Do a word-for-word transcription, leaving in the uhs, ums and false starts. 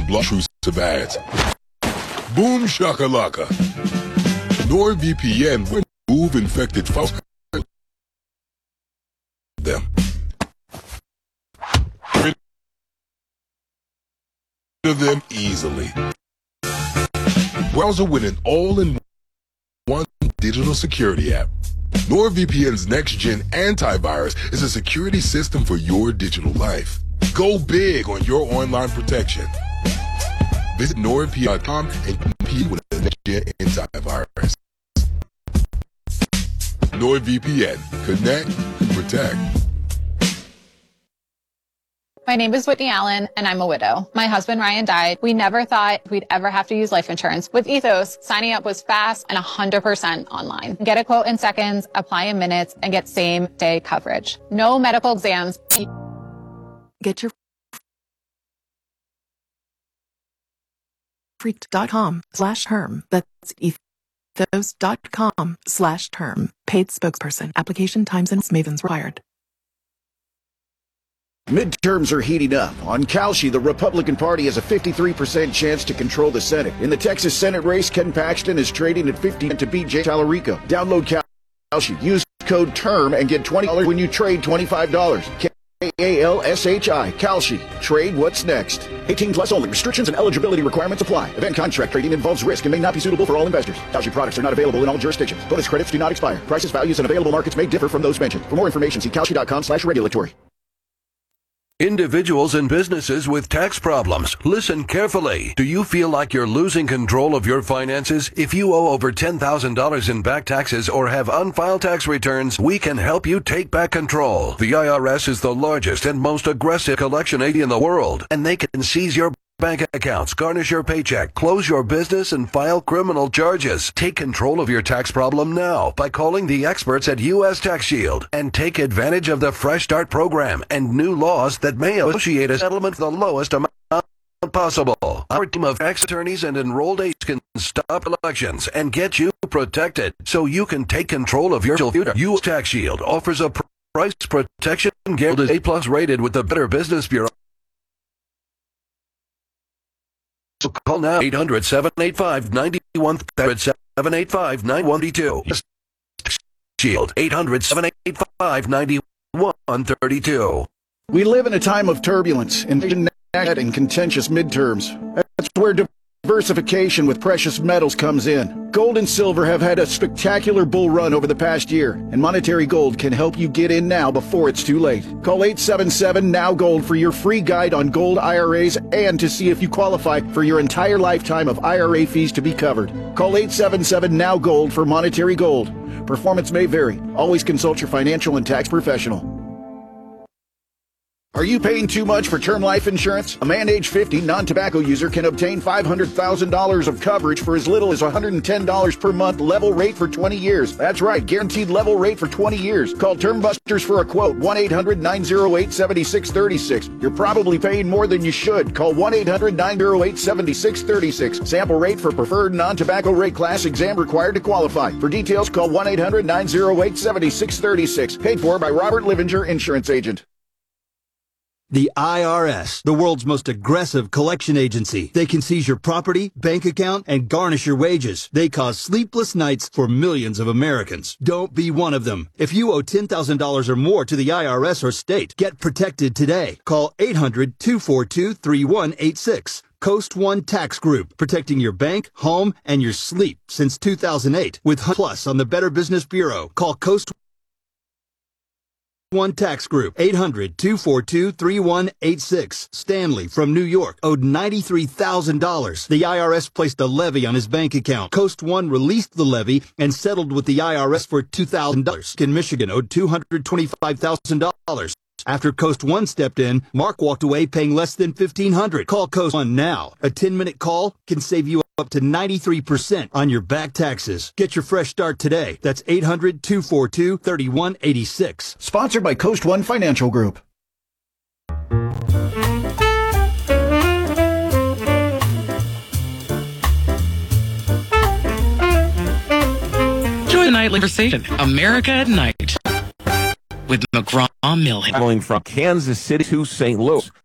and block intrusive ads. Boom shakalaka. NordVPN will remove infected files. Them. Rid of them easily. Browser with an all-in-one digital security app. NordVPN's next-gen antivirus is a security system for your digital life. Go big on your online protection. Visit NordVPN dot com and compete with the next-gen antivirus. NordVPN. Connect, protect. My name is Whitney Allen, and I'm a widow. My husband, Ryan, died. We never thought we'd ever have to use life insurance. With Ethos, signing up was fast and one hundred percent online. Get a quote in seconds, apply in minutes, and get same-day coverage. No medical exams. Get your freaked.com slash term. That's ethos.com slash term. Paid spokesperson. Application times and mavens required. Midterms are heating up. On Kalshi, the Republican Party has a fifty-three percent chance to control the Senate. In the Texas Senate race, Ken Paxton is trading at fifty to beat Jay Tallarico. Download Kalshi. Use code TERM and get twenty dollars when you trade twenty-five dollars. K A L S H I. Kalshi. Trade what's next. eighteen plus only. Restrictions and eligibility requirements apply. Event contract trading involves risk and may not be suitable for all investors. Kalshi products are not available in all jurisdictions. Bonus credits do not expire. Prices, values, and available markets may differ from those mentioned. For more information, see kalshi.com slash regulatory. Individuals and businesses with tax problems, listen carefully. Do you feel like you're losing control of your finances? If you owe over ten thousand dollars in back taxes or have unfiled tax returns, we can help you take back control. The I R S is the largest and most aggressive collection agency in the world, and they can seize your bank accounts, garnish your paycheck, close your business, and file criminal charges. Take control of your tax problem now by calling the experts at U S Tax Shield and take advantage of the Fresh Start program and new laws that may associate a settlement for the lowest amount possible. Our team of tax attorneys and enrolled agents can stop elections and get you protected so you can take control of your future. U S Tax Shield offers a price protection guarantee A plus rated with the Better Business Bureau. So call now, eight hundred, seven eight five, nine one three zero, seven eight five, nine one three two. Shield, eight hundred, seven eight five, nine one three two. We live in a time of turbulence and and contentious midterms. That's where diversification with precious metals comes in. Gold and silver have had a spectacular bull run over the past year, and Monetary Gold can help you get in now before it's too late. Call eight seven seven, N O W Gold for your free guide on gold I R As and to see if you qualify for your entire lifetime of I R A fees to be covered. Call eight seven seven, N O W Gold for Monetary Gold. Performance may vary. Always consult your financial and tax professional. Are you paying too much for term life insurance? A man age fifty, non-tobacco user can obtain five hundred thousand dollars of coverage for as little as one hundred ten dollars per month, level rate for twenty years. That's right, guaranteed level rate for twenty years. Call Term Busters for a quote, one eight hundred, nine oh eight, seven six three six. You're probably paying more than you should. Call one eight hundred, nine oh eight, seven six three six. Sample rate for preferred non-tobacco rate class, exam required to qualify. For details, call one eight hundred, nine oh eight, seven six three six. Paid for by Robert Livinger, Insurance Agent. The I R S, the world's most aggressive collection agency. They can seize your property, bank account, and garnish your wages. They cause sleepless nights for millions of Americans. Don't be one of them. If you owe ten thousand dollars or more to the I R S or state, get protected today. Call eight hundred, two four two, three one eight six. Coast One Tax Group, protecting your bank, home, and your sleep since two thousand eight. With Plus on the Better Business Bureau. Call Coast One Tax Group, eight hundred, two four two, three one eight six. Stanley from New York owed ninety-three thousand dollars. The I R S placed a levy on his bank account. Coast One released the levy and settled with the I R S for two thousand dollars. In Michigan owed two hundred twenty-five thousand dollars. After Coast One stepped in, Mark walked away paying less than fifteen hundred dollars. Call Coast One now. A ten-minute call can save you up to ninety-three percent on your back taxes. Get your fresh start today. That's eight hundred, two four two, three one eight six. Sponsored by Coast One Financial Group. Join the nightly conversation, America at Night, with McGraw-Mills. Traveling from Kansas City to Saint Louis.